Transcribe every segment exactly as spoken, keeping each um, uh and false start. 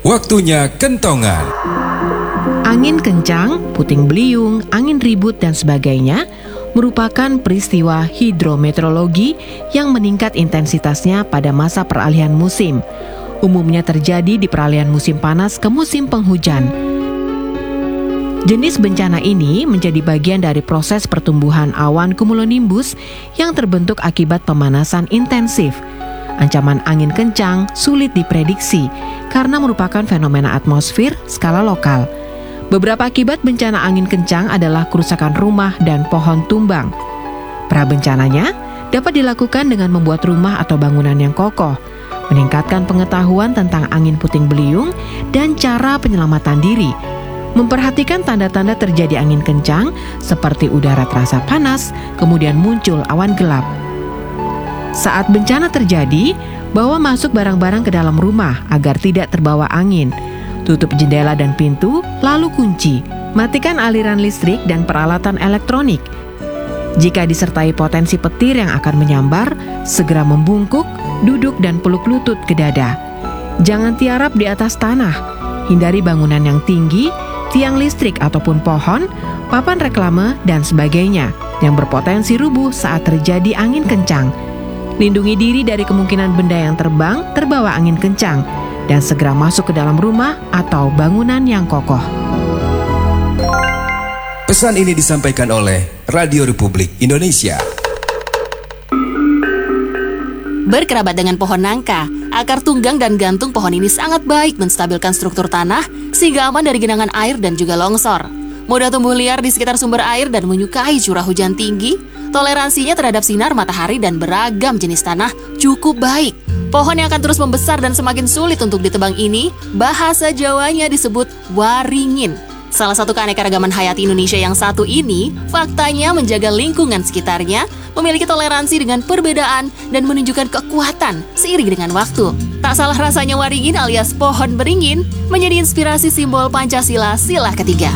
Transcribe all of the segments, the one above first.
Waktunya kentongan. Angin kencang, puting beliung, angin ribut dan sebagainya merupakan peristiwa hidrometeorologi yang meningkat intensitasnya pada masa peralihan musim. Umumnya terjadi di peralihan musim panas ke musim penghujan. Jenis bencana ini menjadi bagian dari proses pertumbuhan awan cumulonimbus yang terbentuk akibat pemanasan intensif. Ancaman angin kencang sulit diprediksi karena merupakan fenomena atmosfer skala lokal. Beberapa akibat bencana angin kencang adalah kerusakan rumah dan pohon tumbang. Prabencananya dapat dilakukan dengan membuat rumah atau bangunan yang kokoh, meningkatkan pengetahuan tentang angin puting beliung dan cara penyelamatan diri, memperhatikan tanda-tanda terjadi angin kencang seperti udara terasa panas, kemudian muncul awan gelap. Saat bencana terjadi, bawa masuk barang-barang ke dalam rumah agar tidak terbawa angin. Tutup jendela dan pintu, lalu kunci. Matikan aliran listrik dan peralatan elektronik. Jika disertai potensi petir yang akan menyambar, segera membungkuk, duduk dan peluk lutut ke dada. Jangan tiarap di atas tanah. Hindari bangunan yang tinggi, tiang listrik ataupun pohon, papan reklame, dan sebagainya yang berpotensi rubuh saat terjadi angin kencang. Lindungi diri dari kemungkinan benda yang terbang terbawa angin kencang dan segera masuk ke dalam rumah atau bangunan yang kokoh. Pesan ini disampaikan oleh Radio Republik Indonesia. Berkerabat dengan pohon nangka, akar tunggang dan gantung pohon ini sangat baik menstabilkan struktur tanah sehingga aman dari genangan air dan juga longsor. Mudah tumbuh liar di sekitar sumber air dan menyukai curah hujan tinggi, toleransinya terhadap sinar matahari dan beragam jenis tanah cukup baik. Pohon yang akan terus membesar dan semakin sulit untuk ditebang ini, bahasa Jawanya disebut waringin. Salah satu keanekaragaman hayati Indonesia yang satu ini, faktanya menjaga lingkungan sekitarnya, memiliki toleransi dengan perbedaan, dan menunjukkan kekuatan seiring dengan waktu. Tak salah rasanya waringin alias pohon beringin menjadi inspirasi simbol Pancasila sila ketiga.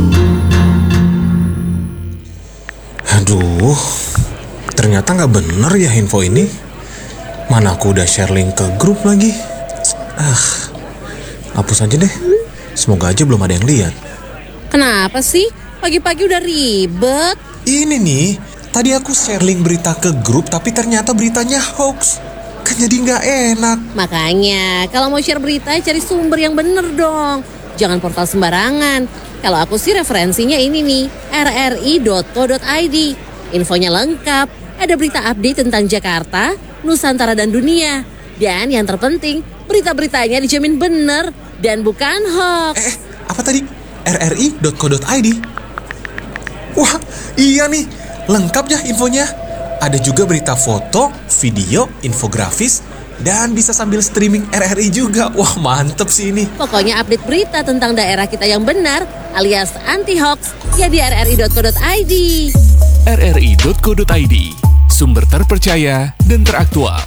Aduh, ternyata nggak bener ya info ini. Mana aku udah share link ke grup lagi. Ah, hapus aja deh. Semoga aja belum ada yang lihat. Kenapa sih? Pagi-pagi udah ribet. Ini nih, tadi aku share link berita ke grup tapi ternyata beritanya hoax. Kan jadi nggak enak. Makanya, kalau mau share berita cari sumber yang bener dong. Jangan portal sembarangan. Kalau aku sih referensinya ini nih, r r i dot co dot i d. Infonya lengkap, ada berita update tentang Jakarta, Nusantara dan dunia. Dan yang terpenting, berita-beritanya dijamin bener dan bukan hoax. Eh, apa tadi? r r i dot co dot i d. Wah, iya nih, lengkap ya infonya. Ada juga berita foto, video, infografis, dan bisa sambil streaming R R I juga. Wah, mantep sih ini. Pokoknya update berita tentang daerah kita yang benar alias anti-hoax ya di r r i dot co dot i d. r r i dot co dot i d, sumber terpercaya dan teraktual.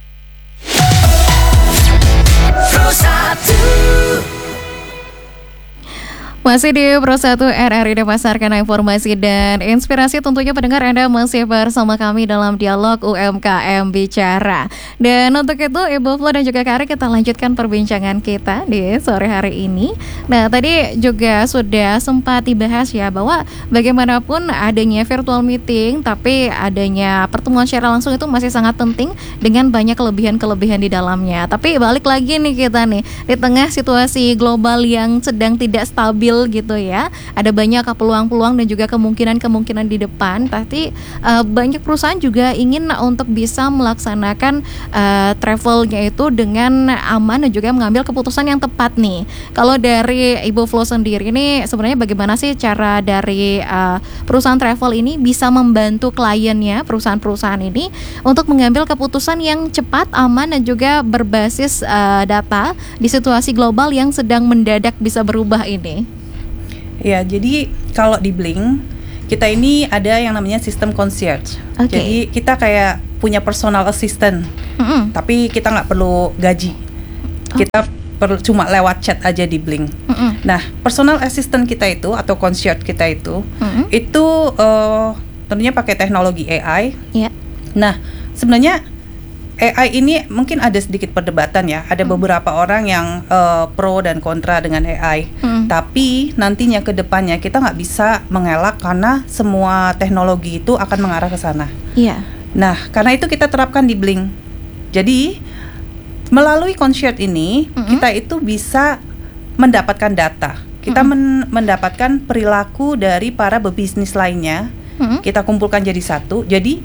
Masih di Pro satu R R I dipasarkan informasi dan inspirasi. Tentunya pendengar Anda masih bersama kami dalam dialog U M K M Bicara. Dan untuk itu Ibu Flo dan juga Kak Ari, kita lanjutkan perbincangan kita di sore hari ini. Nah, tadi juga sudah sempat dibahas ya bahwa bagaimanapun adanya virtual meeting, tapi adanya pertemuan secara langsung itu masih sangat penting dengan banyak kelebihan-kelebihan di dalamnya. Tapi balik lagi nih kita nih, di tengah situasi global yang sedang tidak stabil gitu ya, ada banyak peluang-peluang dan juga kemungkinan-kemungkinan di depan. Tapi uh, banyak perusahaan juga ingin untuk bisa melaksanakan uh, travelnya itu dengan aman dan juga mengambil keputusan yang tepat nih. Kalau dari Ibu Flo sendiri ini sebenarnya bagaimana sih cara dari uh, perusahaan travel ini bisa membantu kliennya, perusahaan-perusahaan ini untuk mengambil keputusan yang cepat, aman dan juga berbasis uh, data di situasi global yang sedang mendadak bisa berubah ini? Ya, jadi kalau di Blink kita ini ada yang namanya sistem concierge. Okay. Jadi kita kayak punya personal assistant, mm-hmm. tapi kita nggak perlu gaji. Oh. Kita perlu cuma lewat chat aja di Blink. Mm-hmm. Nah, personal assistant kita itu atau concierge kita itu, mm-hmm. itu uh, tentunya pakai teknologi A I. Yeah. Nah, sebenarnya A I ini mungkin ada sedikit perdebatan ya. Ada hmm. beberapa orang yang uh, pro dan kontra dengan A I. Hmm. Tapi nantinya ke depannya kita nggak bisa mengelak karena semua teknologi itu akan mengarah ke sana. Iya. Nah, karena itu kita terapkan di Blink. Jadi melalui concierge ini hmm. kita itu bisa mendapatkan data. Kita hmm. men- mendapatkan perilaku dari para pebisnis lainnya. Hmm. Kita kumpulkan jadi satu. Jadi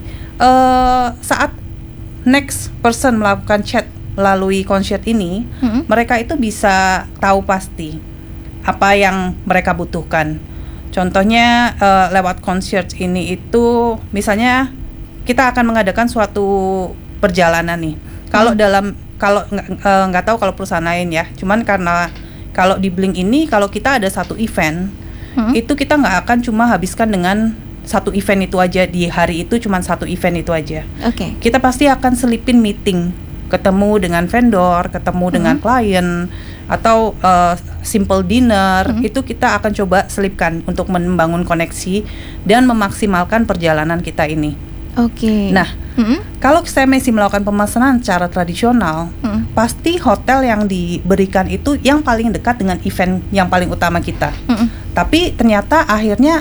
uh, saat next person melakukan chat melalui concierge ini, hmm. mereka itu bisa tahu pasti apa yang mereka butuhkan. Contohnya uh, lewat concierge ini itu, misalnya kita akan mengadakan suatu perjalanan nih. Kalau hmm. dalam kalau nggak uh, tahu kalau perusahaan lain ya, cuman karena kalau di Blink ini kalau kita ada satu event, hmm. itu kita nggak akan cuma habiskan dengan satu event itu aja, di hari itu cuma satu event itu aja. Oke. Okay. Kita pasti akan selipin meeting, ketemu dengan vendor, ketemu mm-hmm. dengan klien, atau uh, simple dinner. Mm-hmm. Itu kita akan coba selipkan untuk membangun koneksi dan memaksimalkan perjalanan kita ini. Oke. Okay. Nah, mm-hmm. kalau saya masih melakukan pemesanan secara tradisional, mm-hmm. pasti hotel yang diberikan itu yang paling dekat dengan event yang paling utama kita. Mm-hmm. Tapi ternyata akhirnya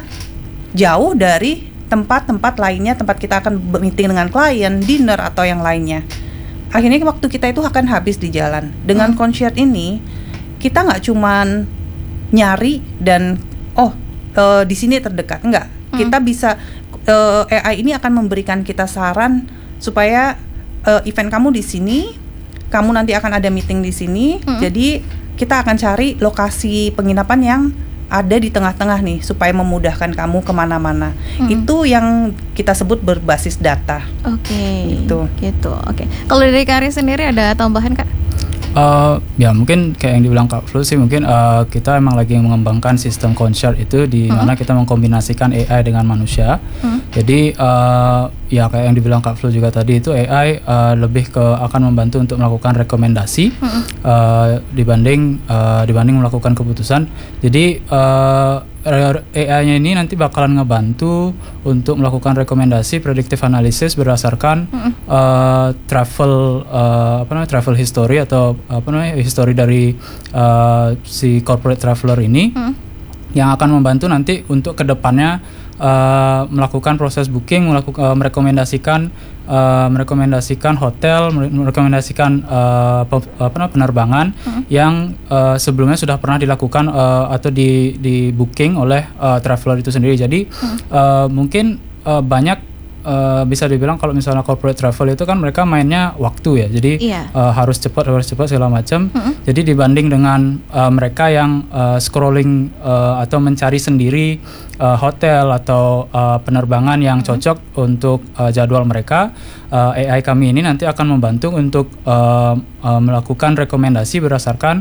jauh dari tempat-tempat lainnya, tempat kita akan meeting dengan klien, dinner atau yang lainnya. Akhirnya waktu kita itu akan habis di jalan. Dengan hmm. concierge ini, kita nggak cuman nyari dan oh uh, di sini terdekat, enggak. Hmm. Kita bisa uh, A I ini akan memberikan kita saran supaya uh, event kamu di sini, kamu nanti akan ada meeting di sini. Hmm. Jadi kita akan cari lokasi penginapan yang ada di tengah-tengah nih supaya memudahkan kamu kemana-mana. Hmm. Itu yang kita sebut berbasis data. Oke. Okay. Gitu. Gitu. Oke. Okay. Kalau dari Kari sendiri ada tambahan Kak? Uh, ya mungkin kayak yang dibilang Kak Flu sih, mungkin uh, kita emang lagi mengembangkan sistem concierge itu di hmm. mana kita mengkombinasikan A I dengan manusia. Hmm. Jadi uh, ya kayak yang dibilang Kak Flu juga tadi, itu A I uh, lebih ke akan membantu untuk melakukan rekomendasi hmm. uh, dibanding uh, dibanding melakukan keputusan. Jadi uh, A I-nya ini nanti bakalan ngebantu untuk melakukan rekomendasi predictive analysis berdasarkan mm-hmm. uh, travel uh, apa namanya travel history atau apa namanya history dari uh, si corporate traveler ini mm-hmm. yang akan membantu nanti untuk kedepannya Uh, melakukan proses booking, melakukan uh, merekomendasikan uh, merekomendasikan hotel, merekomendasikan uh, pe- apa namanya penerbangan hmm. yang uh, sebelumnya sudah pernah dilakukan uh, atau di di booking oleh uh, traveler itu sendiri. Jadi hmm. uh, mungkin uh, banyak Uh, bisa dibilang kalau misalnya corporate travel itu kan mereka mainnya waktu ya, jadi yeah. uh, harus cepat harus cepat segala macam. Mm-hmm. Jadi dibanding dengan uh, mereka yang uh, scrolling uh, atau mencari sendiri uh, hotel atau uh, penerbangan yang mm-hmm. cocok untuk uh, jadwal mereka, uh, A I kami ini nanti akan membantu untuk uh, uh, melakukan rekomendasi berdasarkan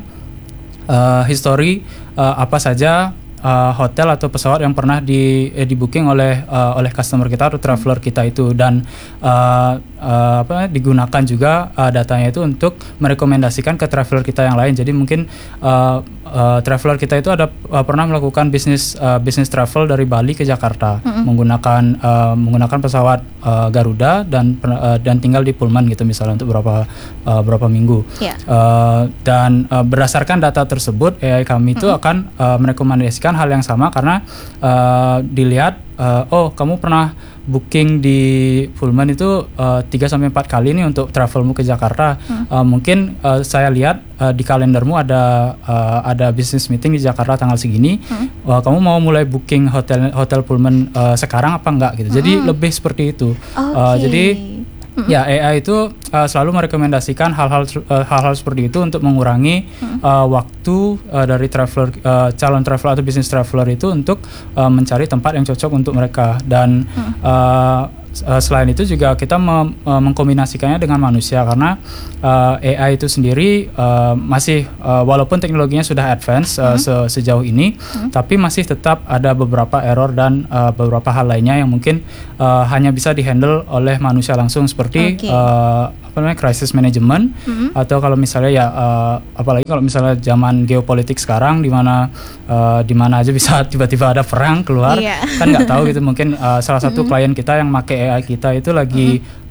uh, history uh, apa saja Uh, hotel atau pesawat yang pernah di eh, di booking oleh uh, oleh customer kita atau traveler kita itu, dan uh, uh, apa digunakan juga uh, datanya itu untuk merekomendasikan ke traveler kita yang lain. Jadi mungkin uh, uh, traveler kita itu ada uh, pernah melakukan bisnis uh, bisnis travel dari Bali ke Jakarta mm-hmm. menggunakan uh, menggunakan pesawat uh, Garuda dan uh, dan tinggal di Pullman gitu misalnya untuk berapa uh, berapa minggu. Yeah. Uh, dan uh, berdasarkan data tersebut A I kami itu mm-hmm. akan uh, merekomendasikan hal yang sama, karena uh, dilihat uh, oh kamu pernah booking di Pullman itu uh, tiga sampai empat kali nih untuk travelmu ke Jakarta. Hmm. Uh, mungkin uh, saya lihat uh, di kalendermu ada uh, ada business meeting di Jakarta tanggal segini. Hmm. Uh, kamu mau mulai booking hotel hotel Pullman uh, sekarang apa enggak gitu. Hmm. Jadi lebih seperti itu. Okay. Uh, jadi Mm-hmm. ya A I itu uh, selalu merekomendasikan hal-hal uh, hal-hal seperti itu untuk mengurangi mm-hmm. uh, waktu uh, dari traveler uh, calon traveler atau business traveler itu untuk uh, mencari tempat yang cocok untuk mereka. Dan mm-hmm. uh, Uh, selain itu juga kita mem- uh, mengkombinasikannya dengan manusia, karena uh, A I itu sendiri uh, masih uh, walaupun teknologinya sudah advance uh, mm-hmm. se- sejauh ini, mm-hmm. tapi masih tetap ada beberapa error dan uh, beberapa hal lainnya yang mungkin uh, hanya bisa dihandle oleh manusia langsung, seperti okay. uh, apa namanya crisis management, mm-hmm. atau kalau misalnya ya uh, apalagi kalau misalnya zaman geopolitik sekarang di mana uh, di mana aja bisa tiba-tiba ada perang keluar, yeah. kan nggak tahu gitu, mungkin uh, salah satu mm-hmm. klien kita yang pakai A I kita itu lagi mm-hmm.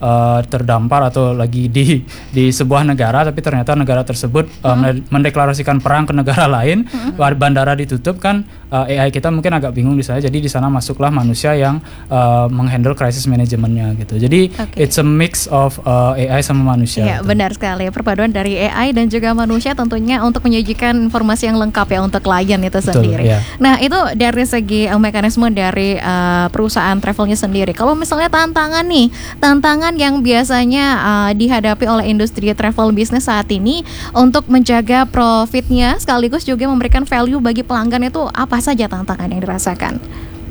uh, terdampar atau lagi di di sebuah negara, tapi ternyata negara tersebut uh, hmm. mendeklarasikan perang ke negara lain, hmm. bandara ditutup kan, uh, A I kita mungkin agak bingung di sana. Jadi di sana masuklah manusia yang uh, menghandle crisis manajemennya gitu. Jadi okay. it's a mix of uh, A I sama manusia. Ya, gitu. Benar sekali. Perpaduan dari A I dan juga manusia tentunya untuk menyajikan informasi yang lengkap ya untuk klien itu Betul, sendiri. Ya. Nah, itu dari segi uh, mekanisme dari uh, perusahaan travelnya sendiri. Kalau misalnya tantangan nih, tantangan yang biasanya uh, dihadapi oleh industri travel bisnis saat ini untuk menjaga profitnya sekaligus juga memberikan value bagi pelanggan itu apa saja tantangan yang dirasakan?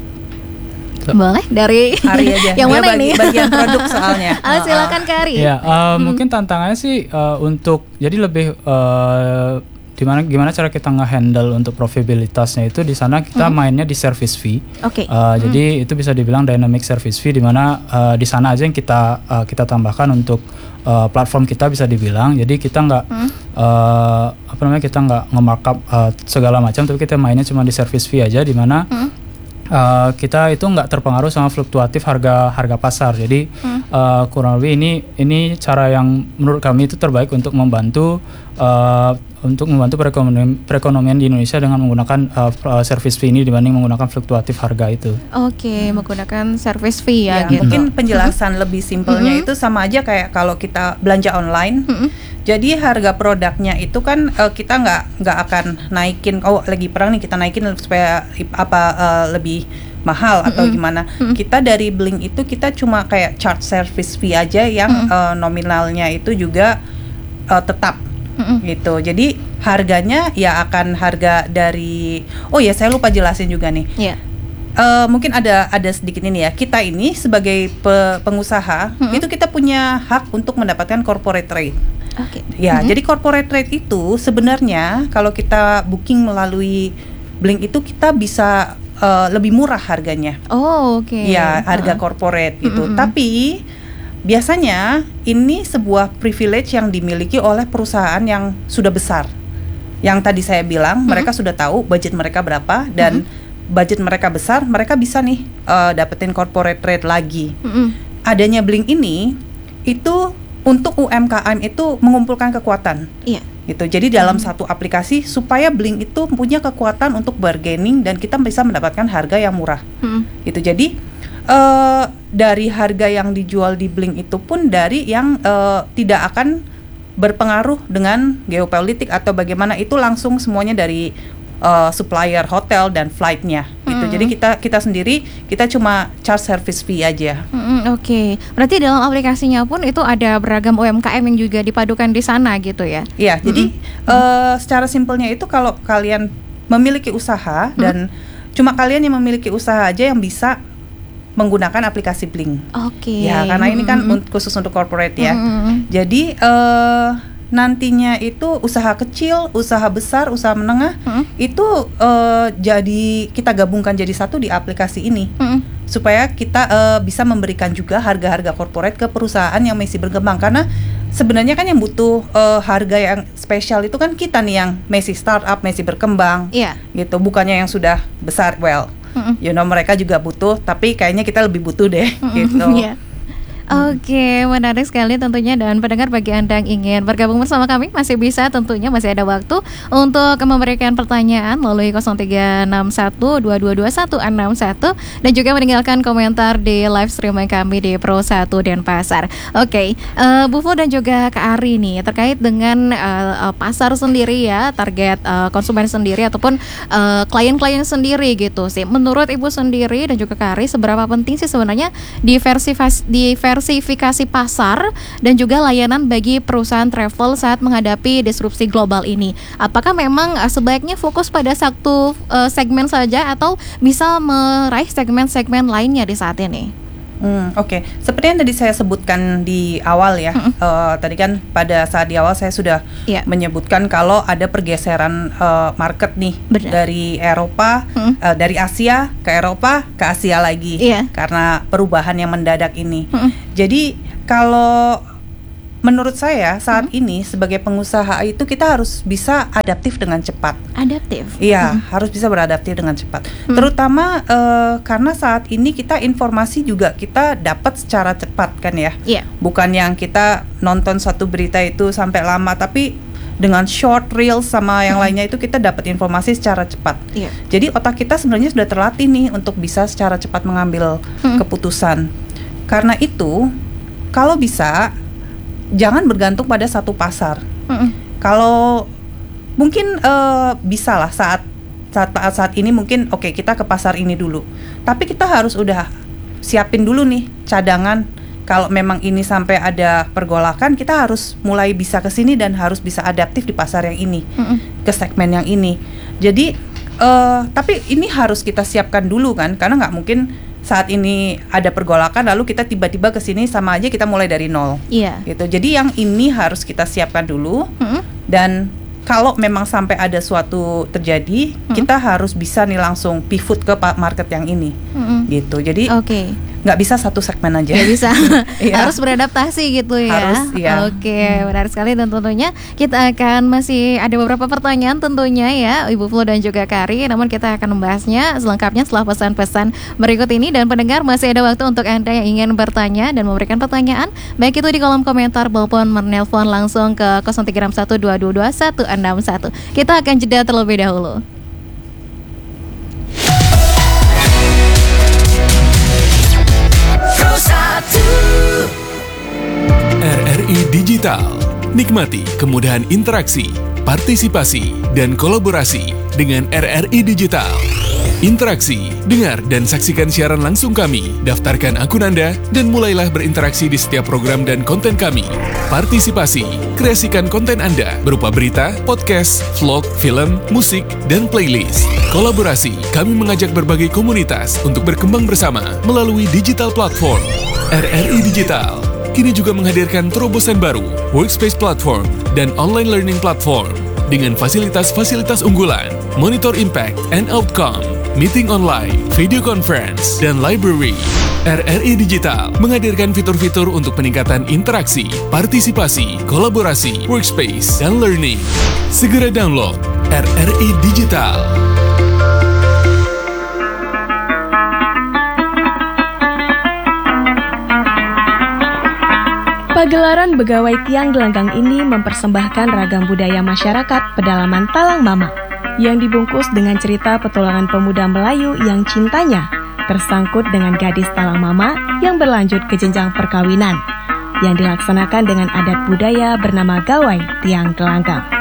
Boleh dari Ari aja. yang mana bagi, ini? Bagian produk soalnya. Ah, silakan Kari. Ya, uh, hmm. mungkin tantangannya sih uh, untuk jadi lebih uh, gimana gimana cara kita nge-handle untuk profitabilitasnya itu di sana kita hmm. mainnya di service fee. Oke. Okay. Uh, hmm. Jadi itu bisa dibilang dynamic service fee di mana uh, di sana aja yang kita uh, kita tambahkan untuk uh, platform kita bisa dibilang. Jadi kita nggak hmm. uh, apa namanya kita nggak nge-markup uh, segala macam, tapi kita mainnya cuma di service fee aja di mana hmm. Uh, kita itu nggak terpengaruh sama fluktuatif harga harga pasar. Jadi hmm. uh, kurang lebih ini ini cara yang menurut kami itu terbaik untuk membantu uh, untuk membantu perekonomian, perekonomian di Indonesia dengan menggunakan uh, service fee ini dibanding menggunakan fluktuatif harga itu. Oke, okay, hmm. menggunakan service fee ya, ya gitu. Mungkin penjelasan hmm. lebih simpelnya hmm. itu sama aja kayak kalau kita belanja online. Hmm. Jadi harga produknya itu kan uh, kita nggak nggak akan naikin, oh lagi perang nih kita naikin supaya apa uh, lebih mahal atau mm-hmm. gimana. Mm-hmm. Kita dari Blink itu kita cuma kayak charge service fee aja yang mm-hmm. uh, nominalnya itu juga uh, tetap mm-hmm. gitu. Jadi harganya ya akan harga dari, oh ya saya lupa jelasin juga nih. Yeah. Uh, mungkin ada ada sedikit ini ya. Kita ini sebagai pe- pengusaha mm-hmm. itu kita punya hak untuk mendapatkan corporate rate. Okay. Ya, mm-hmm. jadi corporate rate itu sebenarnya kalau kita booking melalui Blink itu kita bisa uh, lebih murah harganya. Oh, oke. Okay. Ya, harga uh-huh. corporate gitu. Mm-hmm. Tapi biasanya ini sebuah privilege yang dimiliki oleh perusahaan yang sudah besar. Yang tadi saya bilang, mm-hmm. mereka sudah tahu budget mereka berapa dan mm-hmm. budget mereka besar, mereka bisa nih uh, dapetin corporate rate lagi. Mm-hmm. Adanya Blink ini itu untuk U M K M itu mengumpulkan kekuatan, iya. gitu. Jadi dalam hmm. satu aplikasi supaya Blink itu punya kekuatan untuk bargaining dan kita bisa mendapatkan harga yang murah, hmm. gitu. Jadi uh, dari harga yang dijual di Blink itu pun dari yang uh, tidak akan berpengaruh dengan geopolitik atau bagaimana, itu langsung semuanya dari uh, supplier hotel dan flightnya. Gitu. Jadi kita kita sendiri kita cuma charge service fee aja. Mm-hmm, Oke, okay. Berarti dalam aplikasinya pun itu ada beragam U M K M yang juga dipadukan di sana gitu ya? Iya. Mm-hmm. Jadi uh, mm-hmm. secara simpelnya itu kalau kalian memiliki usaha mm-hmm. dan cuma kalian yang memiliki usaha aja yang bisa menggunakan aplikasi Blink. Oke. Okay. Ya karena ini kan mm-hmm. khusus untuk corporate ya. Mm-hmm. Jadi uh, nantinya itu usaha kecil, usaha besar, usaha menengah hmm. itu uh, jadi kita gabungkan jadi satu di aplikasi ini hmm. supaya kita uh, bisa memberikan juga harga-harga corporate ke perusahaan yang masih berkembang, karena sebenarnya kan yang butuh uh, harga yang spesial itu kan kita nih yang masih startup, masih berkembang, yeah. gitu, bukannya yang sudah besar. Well, hmm. you know mereka juga butuh, tapi kayaknya kita lebih butuh deh, hmm. gitu. Yeah. Oke, menarik sekali tentunya, dan pendengar bagi Anda yang ingin bergabung bersama kami masih bisa, tentunya masih ada waktu untuk memberikan pertanyaan melalui nol tiga enam satu dua dua dua satu enam satu dan juga meninggalkan komentar di live streaming kami di Pro satu Denpasar. Oke, uh, Bu Flo dan juga Kak Ari nih terkait dengan uh, pasar sendiri ya, target uh, konsumen sendiri ataupun uh, klien-klien sendiri gitu sih. Menurut Ibu sendiri dan juga Kak Ari, seberapa penting sih sebenarnya diversifikasi diversifikasi diversifikasi pasar dan juga layanan bagi perusahaan travel saat menghadapi disrupsi global ini? Apakah memang uh, sebaiknya fokus pada satu uh, segmen saja atau bisa meraih segmen-segmen lainnya di saat ini? Hmm, Oke, okay. Seperti yang tadi saya sebutkan di awal ya, mm-hmm. uh, tadi kan pada saat di awal saya sudah yeah. menyebutkan kalau ada pergeseran uh, market nih. Benar. Dari Eropa, mm-hmm. uh, dari Asia ke Eropa ke Asia lagi, yeah. karena perubahan yang mendadak ini. Mm-hmm. Jadi kalau menurut saya saat hmm. ini sebagai pengusaha itu kita harus bisa adaptif dengan cepat. Adaptif? Iya, hmm. harus bisa beradaptif dengan cepat. Hmm. Terutama uh, karena saat ini kita informasi juga kita dapat secara cepat kan ya. Yeah. Bukan yang kita nonton satu berita itu sampai lama, tapi dengan short reels sama yang hmm. lainnya itu kita dapat informasi secara cepat. Yeah. Jadi otak kita sebenarnya sudah terlatih nih untuk bisa secara cepat mengambil hmm. keputusan. Karena itu, kalau bisa, jangan bergantung pada satu pasar. Mm-mm. Kalau mungkin uh, bisa lah saat saat saat ini mungkin oke okay, kita ke pasar ini dulu. Tapi kita harus udah siapin dulu nih cadangan. Kalau memang ini sampai ada pergolakan, kita harus mulai bisa ke sini dan harus bisa adaptif di pasar yang ini, Mm-mm. ke segmen yang ini. Jadi, uh, tapi ini harus kita siapkan dulu kan, karena nggak mungkin saat ini ada pergolakan lalu kita tiba-tiba ke sini sama aja kita mulai dari nol. Iya. Gitu. Jadi yang ini harus kita siapkan dulu. Mm-hmm. Dan kalau memang sampai ada suatu terjadi, mm-hmm. kita harus bisa nih langsung pivot ke market yang ini. Mm-hmm. Gitu. Jadi okay. nggak bisa satu segmen aja. Nggak bisa. Harus beradaptasi gitu ya. Harus, ya. Oke, benar sekali. Dan tentunya kita akan masih ada beberapa pertanyaan tentunya ya, Ibu Flu dan juga Kari. Namun kita akan membahasnya selengkapnya setelah pesan-pesan berikut ini. Dan pendengar, masih ada waktu untuk Anda yang ingin bertanya dan memberikan pertanyaan, baik itu di kolom komentar maupun menelpon langsung ke nol tiga enam satu dua dua dua satu enam satu. Kita akan jeda terlebih dahulu. R R I Digital. Nikmati kemudahan interaksi, partisipasi, dan kolaborasi dengan R R I Digital. Interaksi, dengar dan saksikan siaran langsung kami, daftarkan akun Anda, dan mulailah berinteraksi di setiap program dan konten kami. Partisipasi, kreasikan konten Anda berupa berita, podcast, vlog, film, musik, dan playlist. Kolaborasi, kami mengajak berbagai komunitas untuk berkembang bersama melalui digital platform. R R I Digital kini juga menghadirkan terobosan baru, workspace platform, dan online learning platform dengan fasilitas-fasilitas unggulan, monitor impact and outcome, meeting online, video conference, dan library. R R I Digital menghadirkan fitur-fitur untuk peningkatan interaksi, partisipasi, kolaborasi, workspace, dan learning. Segera download R R I Digital. Pagelaran Begawai Tiang Gelanggang ini mempersembahkan ragam budaya masyarakat pedalaman Talang Mama yang dibungkus dengan cerita petualangan pemuda Melayu yang cintanya tersangkut dengan gadis Talang Mama yang berlanjut ke jenjang perkawinan yang dilaksanakan dengan adat budaya bernama Gawai Tiang Gelanggang.